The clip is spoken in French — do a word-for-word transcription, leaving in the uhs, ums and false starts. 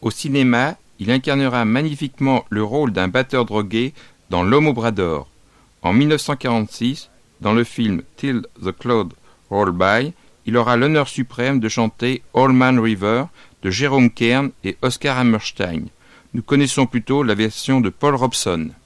Au cinéma, il incarnera magnifiquement le rôle d'un batteur drogué dans L'Homme au bras d'or. En mille neuf cent quarante-six, dans le film Till the Cloud Roll By, il aura l'honneur suprême de chanter Old Man River de Jerome Kern et Oscar Hammerstein. Nous connaissons plutôt la version de Paul Robeson.